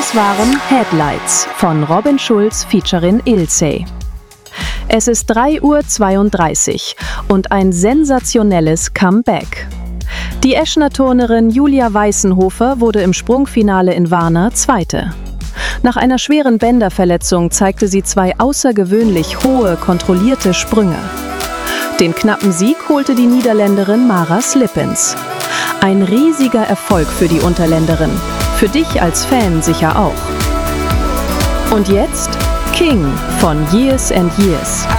Das waren Headlights von Robin Schulz featuring Ilse. Es ist 3:32 Uhr und ein sensationelles Comeback. Die Eschner Turnerin Julia Weißenhofer wurde im Sprungfinale in Varna Zweite. Nach einer schweren Bänderverletzung zeigte sie 2 außergewöhnlich hohe, kontrollierte Sprünge. Den knappen Sieg holte die Niederländerin Mara Slippens. Ein riesiger Erfolg für die Unterländerin. Für dich als Fan sicher auch. Und jetzt King von Years and Years.